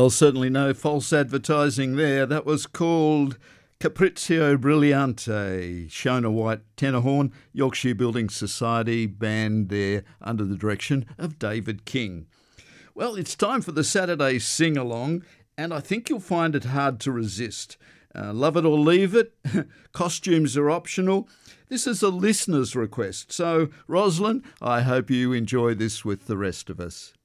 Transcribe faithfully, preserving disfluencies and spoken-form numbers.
Well, certainly no false advertising there. That was called Capriccio Brillante, Shona White tenor horn, Yorkshire Building Society band there under the direction of David King. Well, it's time for the Saturday sing-along, and I think you'll find it hard to resist. Uh, love it or leave it. Costumes are optional. This is a listener's request. So, Rosalind, I hope you enjoy this with the rest of us.